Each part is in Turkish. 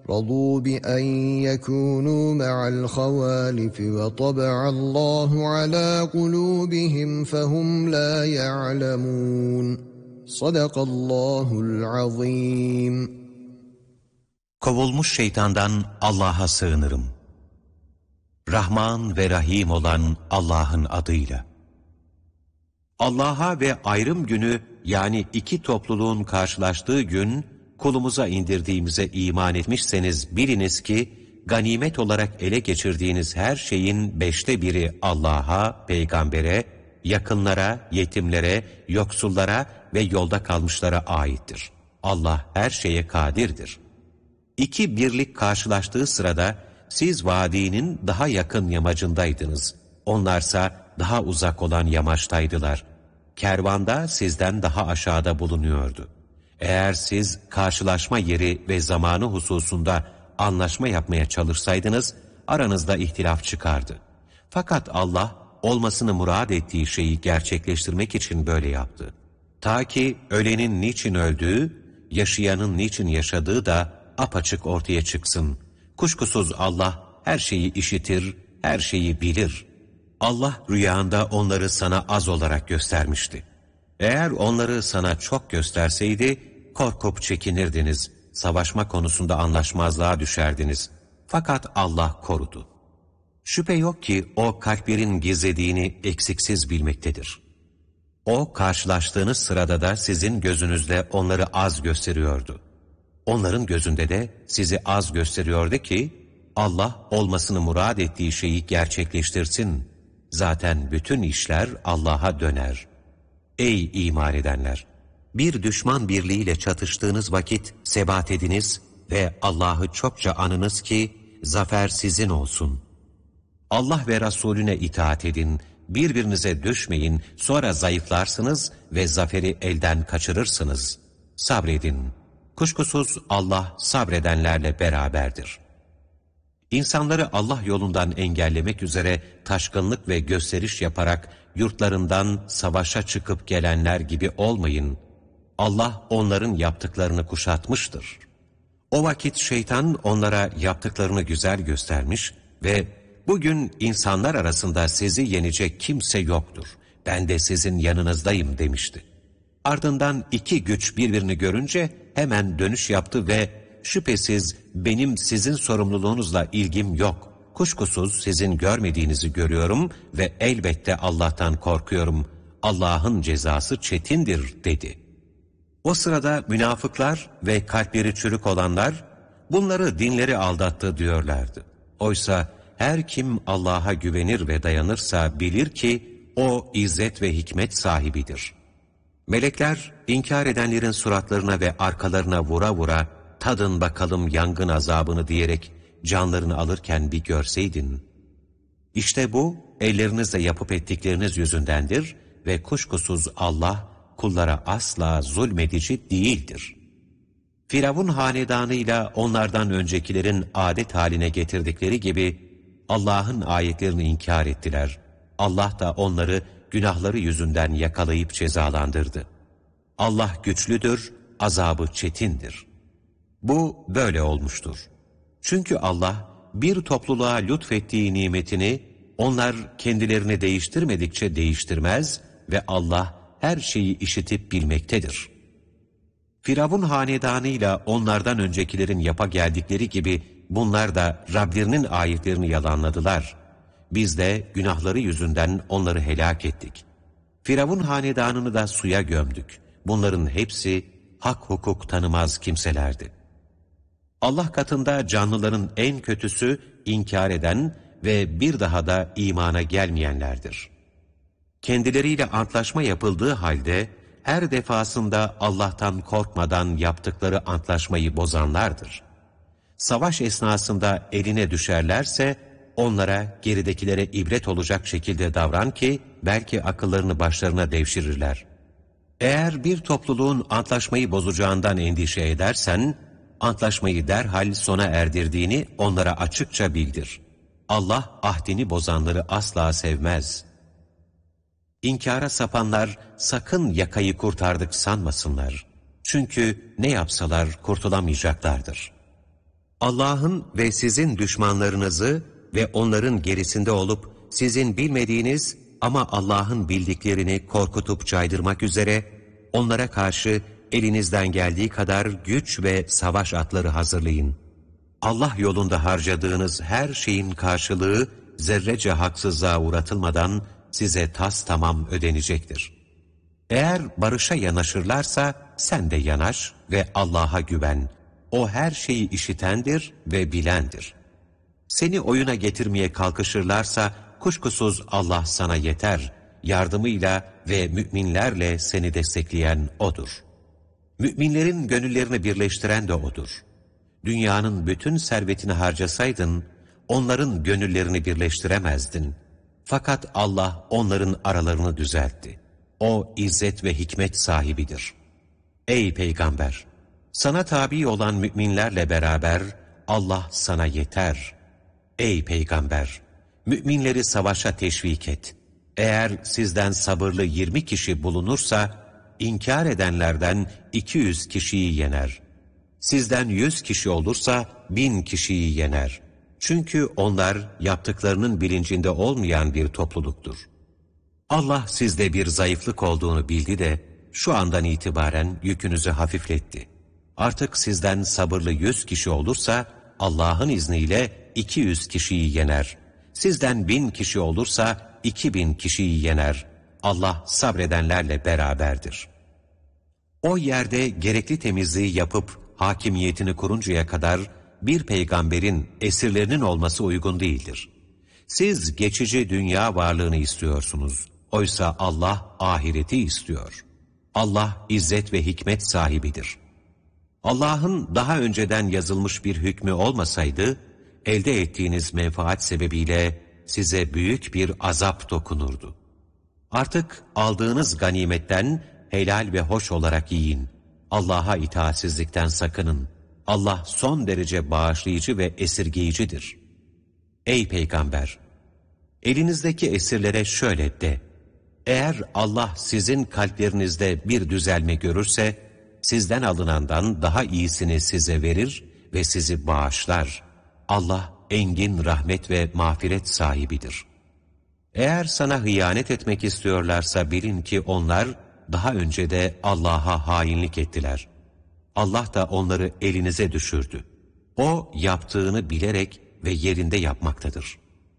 رَضُوا بِأَنْ يَكُونُوا مَعَ الْخَوَالِفِ وَطَبَعَ اللّٰهُ عَلَى قُلُوبِهِمْ فَهُمْ لَا يَعْلَمُونَ صَدَقَ اللّٰهُ الْعَظِيمُ. Kovulmuş şeytandan Allah'a sığınırım. Rahman ve Rahim olan Allah'ın adıyla. Allah'a ve ayrım günü, yani iki topluluğun karşılaştığı gün, kulumuza indirdiğimize iman etmişseniz biliniz ki, ganimet olarak ele geçirdiğiniz her şeyin 1/5 Allah'a, peygambere, yakınlara, yetimlere, yoksullara ve yolda kalmışlara aittir. Allah her şeye kadirdir. İki birlik karşılaştığı sırada, siz vadinin daha yakın yamacındaydınız. Onlarsa daha uzak olan yamaçtaydılar. Kervanda sizden daha aşağıda bulunuyordu. Eğer siz karşılaşma yeri ve zamanı hususunda anlaşma yapmaya çalışsaydınız, aranızda ihtilaf çıkardı. Fakat Allah, olmasını murad ettiği şeyi gerçekleştirmek için böyle yaptı. Ta ki ölenin niçin öldüğü, yaşayanın niçin yaşadığı da apaçık ortaya çıksın. Kuşkusuz Allah her şeyi işitir, her şeyi bilir. Allah rüyanda onları sana az olarak göstermişti. Eğer onları sana çok gösterseydi, korkup çekinirdiniz, savaşma konusunda anlaşmazlığa düşerdiniz. Fakat Allah korudu. Şüphe yok ki o kalplerin gizlediğini eksiksiz bilmektedir. O karşılaştığınız sırada da sizin gözünüzde onları az gösteriyordu. Onların gözünde de sizi az gösteriyordu ki, Allah olmasını murad ettiği şeyi gerçekleştirsin. Zaten bütün işler Allah'a döner. Ey iman edenler! Bir düşman birliğiyle çatıştığınız vakit sebat ediniz ve Allah'ı çokça anınız ki zafer sizin olsun. Allah ve Resulüne itaat edin, birbirinize düşmeyin, sonra zayıflarsınız ve zaferi elden kaçırırsınız. Sabredin. Kuşkusuz Allah sabredenlerle beraberdir. İnsanları Allah yolundan engellemek üzere taşkınlık ve gösteriş yaparak yurtlarından savaşa çıkıp gelenler gibi olmayın. Allah onların yaptıklarını kuşatmıştır. O vakit şeytan onlara yaptıklarını güzel göstermiş ve bugün insanlar arasında sizi yenecek kimse yoktur. Ben de sizin yanınızdayım demişti. Ardından iki güç birbirini görünce hemen dönüş yaptı ve şüphesiz benim sizin sorumluluğunuzla ilgim yok. Kuşkusuz sizin görmediğinizi görüyorum ve elbette Allah'tan korkuyorum. Allah'ın cezası çetindir dedi. O sırada münafıklar ve kalpleri çürük olanlar bunları dinleri aldattı diyorlardı. Oysa her kim Allah'a güvenir ve dayanırsa bilir ki o izzet ve hikmet sahibidir. Melekler inkar edenlerin suratlarına ve arkalarına vura vura tadın bakalım yangın azabını diyerek canlarını alırken bir görseydin. İşte bu ellerinizle yapıp ettikleriniz yüzündendir ve kuşkusuz Allah kullara asla zulmedici değildir. Firavun hanedanıyla onlardan öncekilerin adet haline getirdikleri gibi Allah'ın ayetlerini inkar ettiler. Allah da onları günahları yüzünden yakalayıp cezalandırdı. Allah güçlüdür, azabı çetindir. Bu böyle olmuştur. Çünkü Allah bir topluluğa lütfettiği nimetini onlar kendilerini değiştirmedikçe değiştirmez ve Allah her şeyi işitip bilmektedir. Firavun hanedanıyla onlardan öncekilerin yapa geldikleri gibi bunlar da Rablerinin ayetlerini yalanladılar. Biz de günahları yüzünden onları helak ettik. Firavun hanedanını da suya gömdük. Bunların hepsi hak hukuk tanımaz kimselerdi. Allah katında canlıların en kötüsü inkar eden ve bir daha da imana gelmeyenlerdir. Kendileriyle antlaşma yapıldığı halde her defasında Allah'tan korkmadan yaptıkları antlaşmayı bozanlardır. Savaş esnasında eline düşerlerse onlara geridekilere ibret olacak şekilde davran ki belki akıllarını başlarına devşirirler. Eğer bir topluluğun antlaşmayı bozacağından endişe edersen, antlaşmayı derhal sona erdirdiğini onlara açıkça bildir. Allah ahdini bozanları asla sevmez. İnkara sapanlar sakın yakayı kurtardık sanmasınlar. Çünkü ne yapsalar kurtulamayacaklardır. Allah'ın ve sizin düşmanlarınızı ve onların gerisinde olup sizin bilmediğiniz ama Allah'ın bildiklerini korkutup caydırmak üzere onlara karşı elinizden geldiği kadar güç ve savaş atları hazırlayın. Allah yolunda harcadığınız her şeyin karşılığı zerrece haksızlığa uğratılmadan size tamam ödenecektir. Eğer barışa yanaşırlarsa sen de yanaş ve Allah'a güven. O her şeyi işitendir ve bilendir. Seni oyuna getirmeye kalkışırlarsa kuşkusuz Allah sana yeter. Yardımıyla ve müminlerle seni destekleyen O'dur. Müminlerin gönüllerini birleştiren de O'dur. Dünyanın bütün servetini harcasaydın, onların gönüllerini birleştiremezdin. Fakat Allah onların aralarını düzeltti. O izzet ve hikmet sahibidir. Ey Peygamber! Sana tabi olan müminlerle beraber Allah sana yeter. Ey Peygamber! Müminleri savaşa teşvik et. Eğer sizden sabırlı 20 kişi bulunursa, inkar edenlerden 200 kişiyi yener. Sizden 100 kişi olursa 1000 kişiyi yener. Çünkü onlar yaptıklarının bilincinde olmayan bir topluluktur. Allah sizde bir zayıflık olduğunu bildi de, şu andan itibaren yükünüzü hafifletti. Artık sizden sabırlı 100 kişi olursa, Allah'ın izniyle 200 kişiyi yener. Sizden 1000 kişi olursa 2000 kişiyi yener. Allah sabredenlerle beraberdir. O yerde gerekli temizliği yapıp hakimiyetini kuruncaya kadar bir peygamberin esirlerinin olması uygun değildir. Siz geçici dünya varlığını istiyorsunuz. Oysa Allah ahireti istiyor. Allah izzet ve hikmet sahibidir. Allah'ın daha önceden yazılmış bir hükmü olmasaydı, elde ettiğiniz menfaat sebebiyle size büyük bir azap dokunurdu. Artık aldığınız ganimetten helal ve hoş olarak yiyin. Allah'a itaatsizlikten sakının. Allah son derece bağışlayıcı ve esirgeyicidir. Ey Peygamber! Elinizdeki esirlere şöyle de: eğer Allah sizin kalplerinizde bir düzelme görürse, sizden alınandan daha iyisini size verir ve sizi bağışlar. Allah engin rahmet ve mağfiret sahibidir. Eğer sana hıyanet etmek istiyorlarsa bilin ki onlar daha önce de Allah'a hainlik ettiler. Allah da onları elinize düşürdü. O yaptığını bilerek ve yerinde yapmaktadır.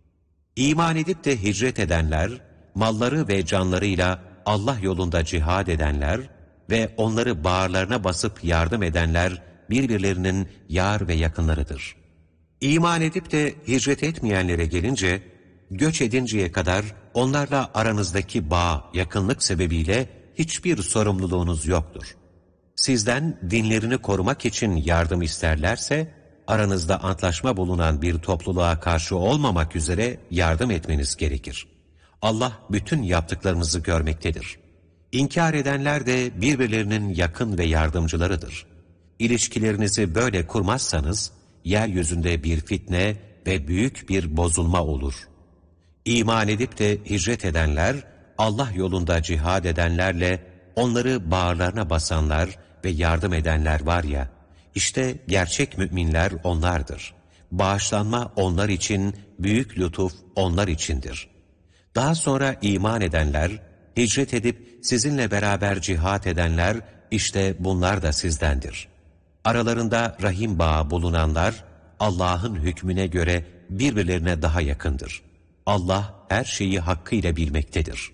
İman edip de hicret edenler, malları ve canlarıyla Allah yolunda cihad edenler ve onları bağırlarına basıp yardım edenler birbirlerinin yar ve yakınlarıdır. İman edip de hicret etmeyenlere gelince, göç edinceye kadar onlarla aranızdaki bağ, yakınlık sebebiyle hiçbir sorumluluğunuz yoktur. Sizden dinlerini korumak için yardım isterlerse, aranızda antlaşma bulunan bir topluluğa karşı olmamak üzere yardım etmeniz gerekir. Allah bütün yaptıklarınızı görmektedir. İnkar edenler de birbirlerinin yakın ve yardımcılarıdır. İlişkilerinizi böyle kurmazsanız, yeryüzünde bir fitne ve büyük bir bozulma olur. İman edip de hicret edenler, Allah yolunda cihad edenlerle onları bağırlarına basanlar ve yardım edenler var ya, işte gerçek müminler onlardır. Bağışlanma onlar için, büyük lütuf onlar içindir. Daha sonra iman edenler, hicret edip sizinle beraber cihad edenler, işte bunlar da sizdendir. Aralarında rahim bağı bulunanlar, Allah'ın hükmüne göre birbirlerine daha yakındır. Allah her şeyi hakkıyla bilmektedir.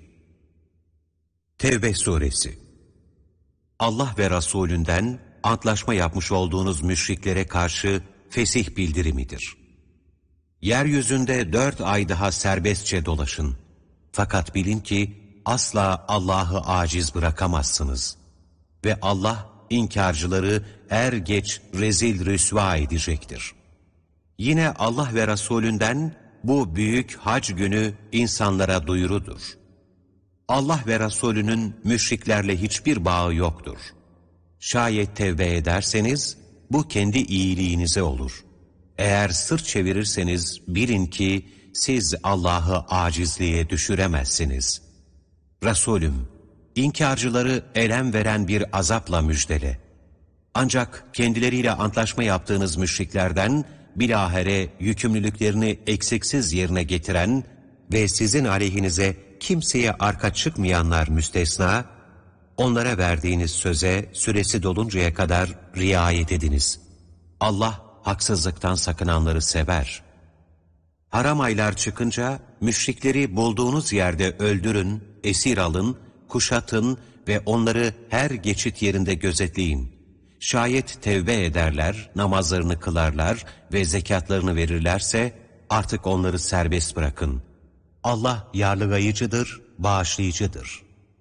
Tevbe Suresi. Allah ve Resulünden antlaşma yapmış olduğunuz müşriklere karşı fesih bildirimidir. Yeryüzünde 4 ay daha serbestçe dolaşın. Fakat bilin ki asla Allah'ı aciz bırakamazsınız. Ve Allah inkarcıları er geç rezil rüsva edecektir. Yine Allah ve Resulünden bu büyük hac günü insanlara duyurudur. Allah ve Resulünün müşriklerle hiçbir bağı yoktur. Şayet tevbe ederseniz bu kendi iyiliğinize olur. Eğer sırt çevirirseniz bilin ki siz Allah'ı acizliğe düşüremezsiniz. Resulüm, inkarcıları elem veren bir azapla müjdele. Ancak kendileriyle antlaşma yaptığınız müşriklerden bilahare yükümlülüklerini eksiksiz yerine getiren ve sizin aleyhinize kimseye arka çıkmayanlar müstesna, onlara verdiğiniz söze süresi doluncaya kadar riayet ediniz. Allah haksızlıktan sakınanları sever. Haram aylar çıkınca müşrikleri bulduğunuz yerde öldürün, esir alın, kuşatın ve onları her geçit yerinde gözetleyin. Şayet tevbe ederler, namazlarını kılarlar ve zekatlarını verirlerse artık onları serbest bırakın. Allah yarlıgayıcıdır, bağışlayıcıdır.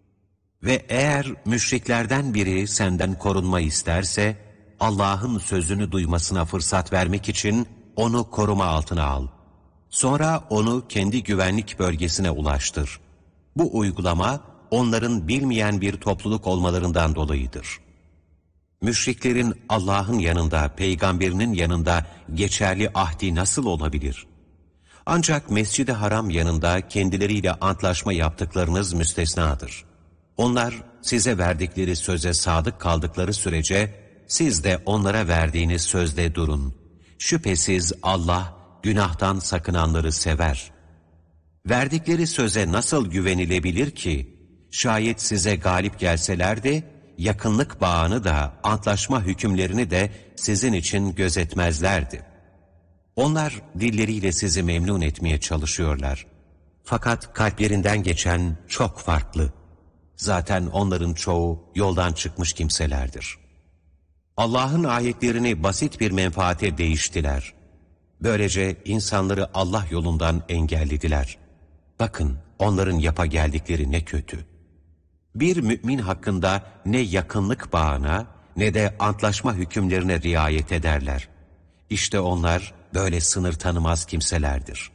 Ve eğer müşriklerden biri senden korunma isterse, Allah'ın sözünü duymasına fırsat vermek için onu koruma altına al. Sonra onu kendi güvenlik bölgesine ulaştır. Bu uygulama onların bilmeyen bir topluluk olmalarından dolayıdır. Müşriklerin Allah'ın yanında, peygamberinin yanında geçerli ahdi nasıl olabilir? Ancak Mescid-i Haram yanında kendileriyle antlaşma yaptıklarınız müstesnadır. Onlar size verdikleri söze sadık kaldıkları sürece siz de onlara verdiğiniz sözde durun. Şüphesiz Allah günahtan sakınanları sever. Verdikleri söze nasıl güvenilebilir ki? Şayet size galip gelselerdi, yakınlık bağını da, antlaşma hükümlerini de sizin için gözetmezlerdi. Onlar dilleriyle sizi memnun etmeye çalışıyorlar. Fakat kalplerinden geçen çok farklı. Zaten onların çoğu yoldan çıkmış kimselerdir. Allah'ın ayetlerini basit bir menfaate değiştiler. Böylece insanları Allah yolundan engellediler. Bakın onların yapa geldikleri ne kötü. Bir mümin hakkında ne yakınlık bağına ne de antlaşma hükümlerine riayet ederler. İşte onlar böyle sınır tanımaz kimselerdir.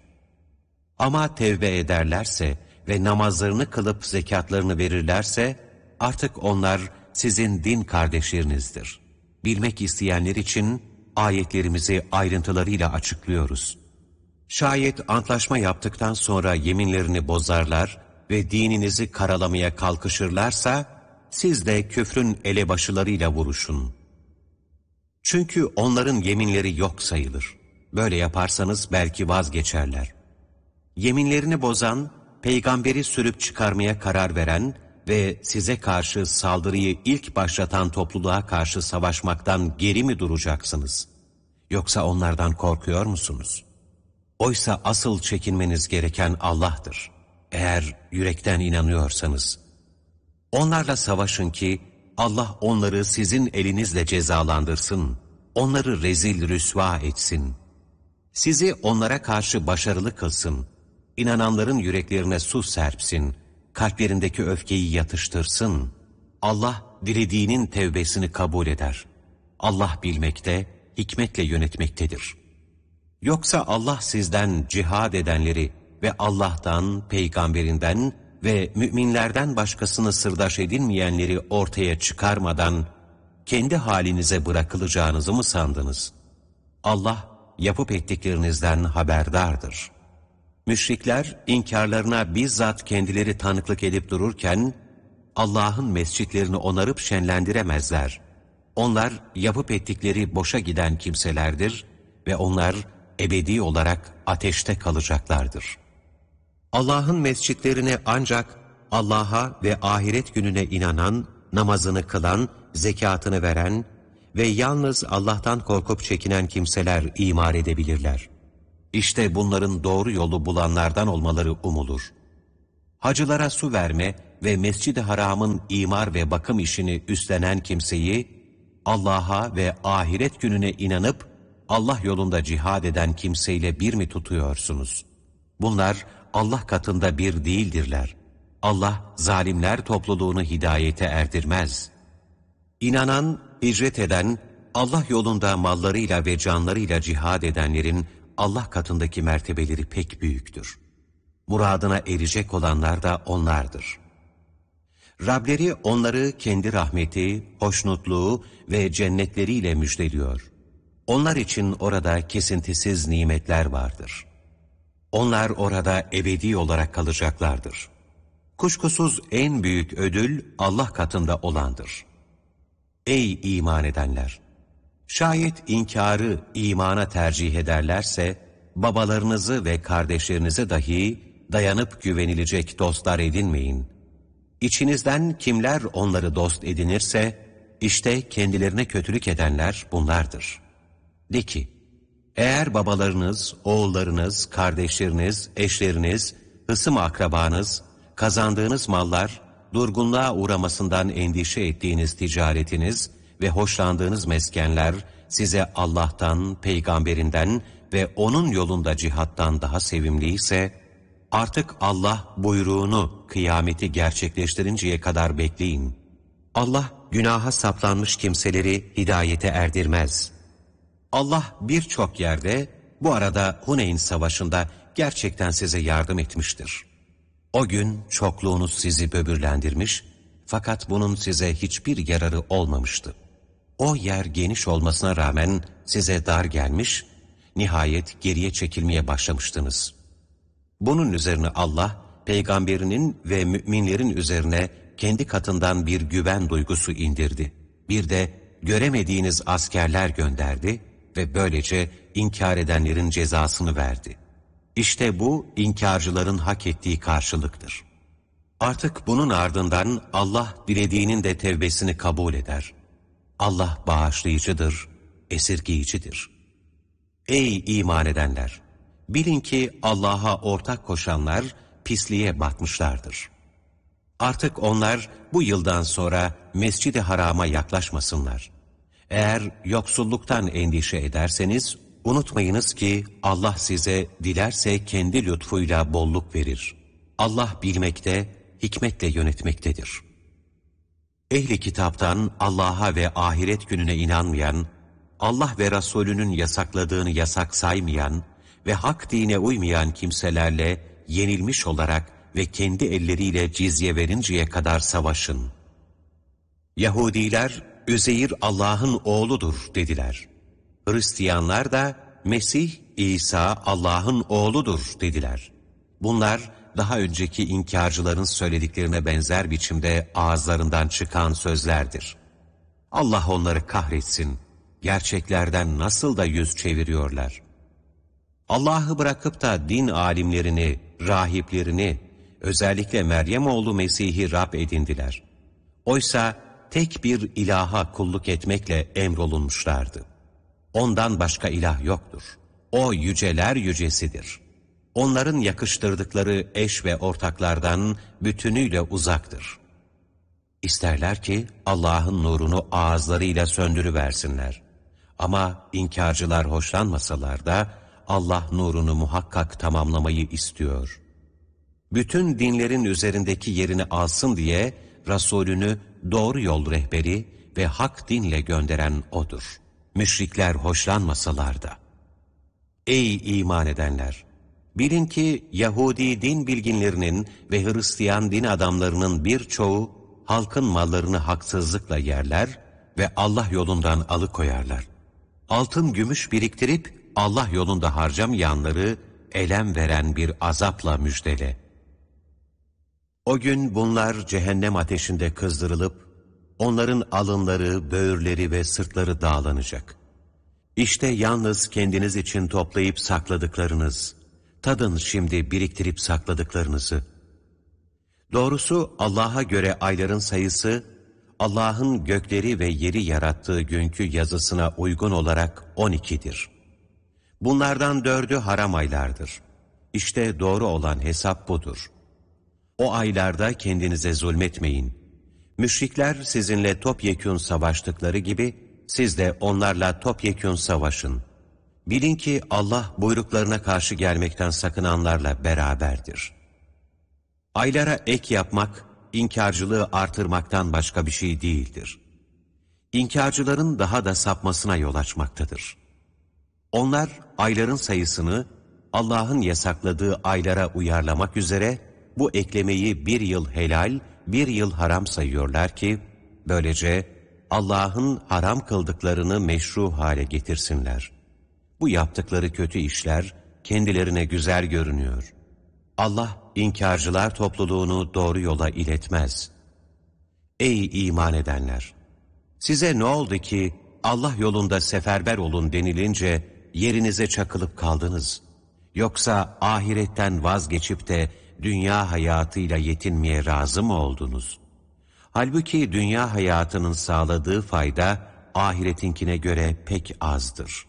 Ama tevbe ederlerse ve namazlarını kılıp zekatlarını verirlerse artık onlar sizin din kardeşlerinizdir. Bilmek isteyenler için ayetlerimizi ayrıntılarıyla açıklıyoruz. Şayet antlaşma yaptıktan sonra yeminlerini bozarlar ve dininizi karalamaya kalkışırlarsa siz de küfrün elebaşılarıyla vuruşun. Çünkü onların yeminleri yok sayılır. Böyle yaparsanız belki vazgeçerler. Yeminlerini bozan, peygamberi sürüp çıkarmaya karar veren ve size karşı saldırıyı ilk başlatan topluluğa karşı savaşmaktan geri mi duracaksınız? Yoksa onlardan korkuyor musunuz? Oysa asıl çekinmeniz gereken Allah'tır. Eğer yürekten inanıyorsanız. Onlarla savaşın ki Allah onları sizin elinizle cezalandırsın. Onları rezil rüsva etsin. Sizi onlara karşı başarılı kılsın. İnananların yüreklerine su serpsin. Kalplerindeki öfkeyi yatıştırsın. Allah dilediğinin tevbesini kabul eder. Allah bilmekte, hikmetle yönetmektedir. Yoksa Allah sizden cihad edenleri ve Allah'tan, peygamberinden ve müminlerden başkasını sırdaş edinmeyenleri ortaya çıkarmadan kendi halinize bırakılacağınızı mı sandınız? Allah yapıp ettiklerinizden haberdardır. Müşrikler inkarlarına bizzat kendileri tanıklık edip dururken Allah'ın mescitlerini onarıp şenlendiremezler. Onlar yapıp ettikleri boşa giden kimselerdir ve onlar ebedi olarak ateşte kalacaklardır. Allah'ın mescitlerine ancak Allah'a ve ahiret gününe inanan, namazını kılan, zekatını veren ve yalnız Allah'tan korkup çekinen kimseler imar edebilirler. İşte bunların doğru yolu bulanlardan olmaları umulur. Hacılara su verme ve Mescid-i Haram'ın imar ve bakım işini üstlenen kimseyi, Allah'a ve ahiret gününe inanıp Allah yolunda cihad eden kimseyle bir mi tutuyorsunuz? Bunlar Allah katında bir değildirler. Allah zalimler topluluğunu hidayete erdirmez. İnanan, hicret eden, Allah yolunda mallarıyla ve canlarıyla cihad edenlerin Allah katındaki mertebeleri pek büyüktür. Muradına erecek olanlar da onlardır. Rableri onları kendi rahmeti, hoşnutluğu ve cennetleriyle müjdeliyor. Onlar için orada kesintisiz nimetler vardır. Onlar orada ebedi olarak kalacaklardır. Kuşkusuz en büyük ödül Allah katında olandır. Ey iman edenler! Şayet inkarı imana tercih ederlerse, babalarınızı ve kardeşlerinizi dahi dayanıp güvenilecek dostlar edinmeyin. İçinizden kimler onları dost edinirse, işte kendilerine kötülük edenler bunlardır. De ki, eğer babalarınız, oğullarınız, kardeşleriniz, eşleriniz, hısım akrabanız, kazandığınız mallar, durgunluğa uğramasından endişe ettiğiniz ticaretiniz ve hoşlandığınız meskenler size Allah'tan, peygamberinden ve onun yolunda cihattan daha sevimliyse, artık Allah buyruğunu kıyameti gerçekleştirinceye kadar bekleyin. Allah günaha saplanmış kimseleri hidayete erdirmez. Allah birçok yerde bu arada Huneyn Savaşı'nda gerçekten size yardım etmiştir. O gün çokluğunuz sizi böbürlendirmiş fakat bunun size hiçbir yararı olmamıştı. O yer geniş olmasına rağmen size dar gelmiş, nihayet geriye çekilmeye başlamıştınız. Bunun üzerine Allah, peygamberinin ve müminlerin üzerine kendi katından bir güven duygusu indirdi. Bir de göremediğiniz askerler gönderdi ve böylece inkar edenlerin cezasını verdi. İşte bu inkarcıların hak ettiği karşılıktır. Artık bunun ardından Allah dilediğinin de tevbesini kabul eder. Allah bağışlayıcıdır, esirgeyicidir. Ey iman edenler! Bilin ki Allah'a ortak koşanlar pisliğe batmışlardır. Artık onlar bu yıldan sonra Mescid-i Haram'a yaklaşmasınlar. Eğer yoksulluktan endişe ederseniz, unutmayınız ki Allah size dilerse kendi lütfuyla bolluk verir. Allah bilmekte, hikmetle yönetmektedir. Ehli kitaptan Allah'a ve ahiret gününe inanmayan, Allah ve Resulünün yasakladığını yasak saymayan ve hak dine uymayan kimselerle yenilmiş olarak ve kendi elleriyle cizye verinceye kadar savaşın. Yahudiler, Üzeyir Allah'ın oğludur dediler. Hristiyanlar da Mesih, İsa Allah'ın oğludur dediler. Bunlar daha önceki inkarcıların söylediklerine benzer biçimde ağızlarından çıkan sözlerdir. Allah onları kahretsin, gerçeklerden nasıl da yüz çeviriyorlar. Allah'ı bırakıp da din alimlerini, rahiplerini, özellikle Meryem oğlu Mesih'i Rab edindiler. Oysa tek bir ilaha kulluk etmekle emrolunmuşlardı. Ondan başka ilah yoktur. O yüceler yücesidir. Onların yakıştırdıkları eş ve ortaklardan bütünüyle uzaktır. İsterler ki Allah'ın nurunu ağızlarıyla söndürüversinler. Ama inkarcılar hoşlanmasalar da Allah nurunu muhakkak tamamlamayı istiyor. Bütün dinlerin üzerindeki yerini alsın diye Resulünü doğru yol rehberi ve hak dinle gönderen O'dur. Müşrikler hoşlanmasalar da. Ey iman edenler! Bilin ki Yahudi din bilginlerinin ve Hristiyan din adamlarının birçoğu halkın mallarını haksızlıkla yerler ve Allah yolundan alıkoyarlar. Altın gümüş biriktirip Allah yolunda harcamayanları elem veren bir azapla müjdele. O gün bunlar cehennem ateşinde kızdırılıp, onların alınları, böğürleri ve sırtları dağlanacak. İşte yalnız kendiniz için toplayıp sakladıklarınız, tadın şimdi biriktirip sakladıklarınızı. Doğrusu Allah'a göre ayların sayısı, Allah'ın gökleri ve yeri yarattığı günkü yazısına uygun olarak 12'dir. Bunlardan 4'ü haram aylardır. İşte doğru olan hesap budur. O aylarda kendinize zulmetmeyin. Müşrikler sizinle topyekün savaştıkları gibi, siz de onlarla topyekün savaşın. Bilin ki Allah buyruklarına karşı gelmekten sakınanlarla beraberdir. Aylara ek yapmak, inkarcılığı artırmaktan başka bir şey değildir. İnkarcıların daha da sapmasına yol açmaktadır. Onlar ayların sayısını Allah'ın yasakladığı aylara uyarlamak üzere bu eklemeyi 1 yıl helal, 1 yıl haram sayıyorlar ki, böylece Allah'ın haram kıldıklarını meşru hale getirsinler. Bu yaptıkları kötü işler kendilerine güzel görünüyor. Allah inkarcılar topluluğunu doğru yola iletmez. Ey iman edenler! Size ne oldu ki Allah yolunda seferber olun denilince yerinize çakılıp kaldınız? Yoksa ahiretten vazgeçip de dünya hayatıyla yetinmeye razı mı oldunuz? Halbuki dünya hayatının sağladığı fayda ahiretinkine göre pek azdır.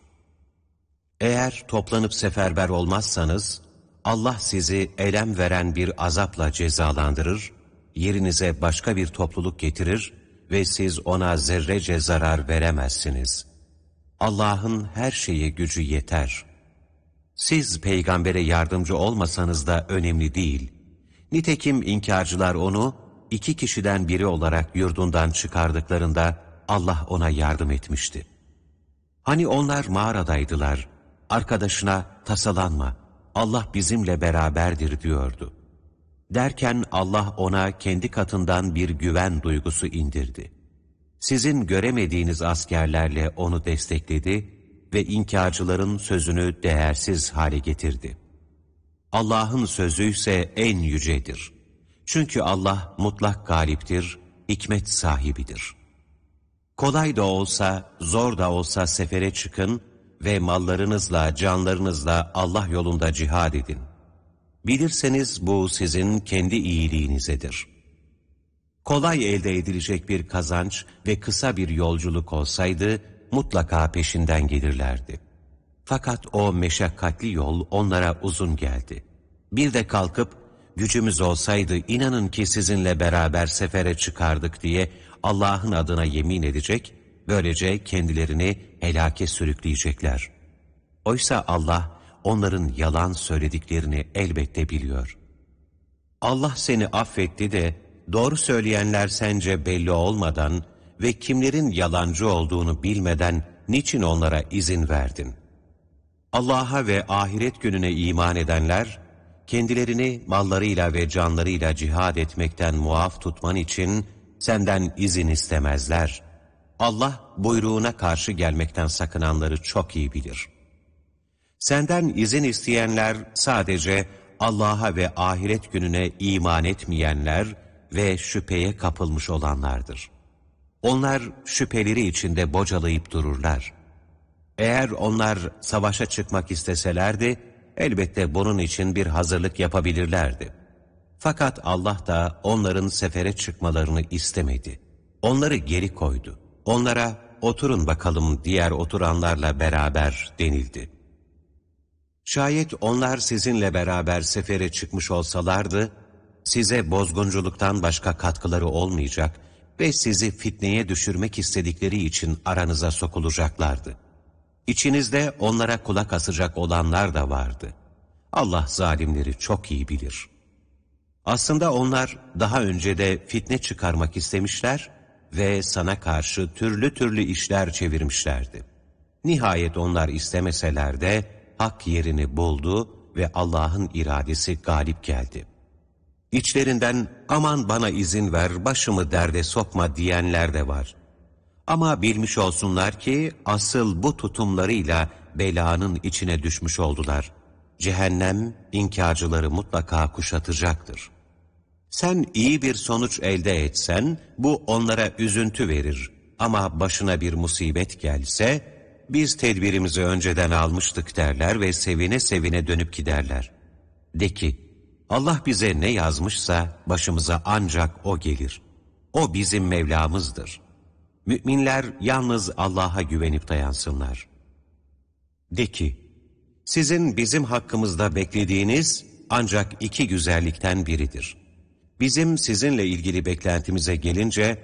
Eğer toplanıp seferber olmazsanız, Allah sizi elem veren bir azapla cezalandırır, yerinize başka bir topluluk getirir ve siz ona zerrece zarar veremezsiniz. Allah'ın her şeye gücü yeter. Siz peygambere yardımcı olmasanız da önemli değil. Nitekim inkarcılar onu 2 kişiden biri olarak yurdundan çıkardıklarında Allah ona yardım etmişti. Hani onlar mağaradaydılar, arkadaşına tasalanma, Allah bizimle beraberdir diyordu. Derken Allah ona kendi katından bir güven duygusu indirdi. Sizin göremediğiniz askerlerle onu destekledi ve inkarcıların sözünü değersiz hale getirdi. Allah'ın sözü ise en yücedir. Çünkü Allah mutlak galiptir, hikmet sahibidir. Kolay da olsa, zor da olsa sefere çıkın ve mallarınızla, canlarınızla Allah yolunda cihad edin. Bilirseniz bu sizin kendi iyiliğinizedir. Kolay elde edilecek bir kazanç ve kısa bir yolculuk olsaydı, mutlaka peşinden gelirlerdi. Fakat o meşakkatli yol onlara uzun geldi. Bir de kalkıp, gücümüz olsaydı inanın ki sizinle beraber sefere çıkardık diye Allah'ın adına yemin edecek, böylece kendilerini helake sürükleyecekler. Oysa Allah onların yalan söylediklerini elbette biliyor. Allah seni affetti de doğru söyleyenler sence belli olmadan ve kimlerin yalancı olduğunu bilmeden niçin onlara izin verdin? Allah'a ve ahiret gününe iman edenler, kendilerini mallarıyla ve canlarıyla cihad etmekten muaf tutman için senden izin istemezler. Allah buyruğuna karşı gelmekten sakınanları çok iyi bilir. Senden izin isteyenler sadece Allah'a ve ahiret gününe iman etmeyenler ve şüpheye kapılmış olanlardır. Onlar şüpheleri içinde bocalayıp dururlar. Eğer onlar savaşa çıkmak isteselerdi, elbette bunun için bir hazırlık yapabilirlerdi. Fakat Allah da onların sefere çıkmalarını istemedi. Onları geri koydu. Onlara oturun bakalım diğer oturanlarla beraber denildi. Şayet onlar sizinle beraber sefere çıkmış olsalardı, size bozgunculuktan başka katkıları olmayacak ve sizi fitneye düşürmek istedikleri için aranıza sokulacaklardı. İçinizde onlara kulak asacak olanlar da vardı. Allah zalimleri çok iyi bilir. Aslında onlar daha önce de fitne çıkarmak istemişler ve sana karşı türlü türlü işler çevirmişlerdi. Nihayet onlar istemeseler de hak yerini buldu ve Allah'ın iradesi galip geldi. İçlerinden aman bana izin ver, başımı derde sokma diyenler de var. Ama bilmiş olsunlar ki asıl bu tutumlarıyla belanın içine düşmüş oldular. Cehennem inkarcıları mutlaka kuşatacaktır. Sen iyi bir sonuç elde etsen bu onlara üzüntü verir. Ama başına bir musibet gelse biz tedbirimizi önceden almıştık derler ve sevine sevine dönüp giderler. De ki Allah bize ne yazmışsa başımıza ancak O gelir. O bizim Mevlamızdır. Müminler yalnız Allah'a güvenip dayansınlar. De ki, sizin bizim hakkımızda beklediğiniz ancak 2 güzellikten biridir. Bizim sizinle ilgili beklentimize gelince,